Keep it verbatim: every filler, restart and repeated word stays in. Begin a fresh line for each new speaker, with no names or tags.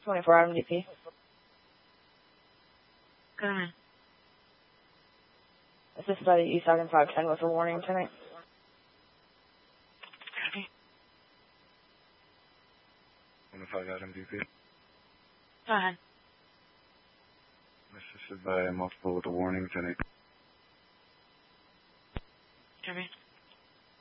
twenty-four Adam D P.
Go ahead.
Assisted by the East Ogden five ten with a warning tonight.
Copy.
twenty-five Adam D P.
Go ahead.
Assisted by multiple with a warning tonight.
Copy.